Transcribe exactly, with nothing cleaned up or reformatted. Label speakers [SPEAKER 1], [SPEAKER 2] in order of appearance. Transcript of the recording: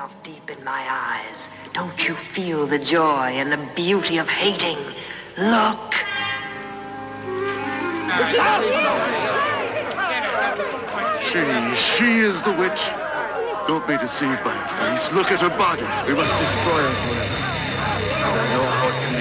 [SPEAKER 1] yourself deep in my eyes. Don't you feel the joy and the beauty of hating? Look.
[SPEAKER 2] She, she is the witch. Don't be deceived by her face. Look at her body. We must destroy her forever. No, what can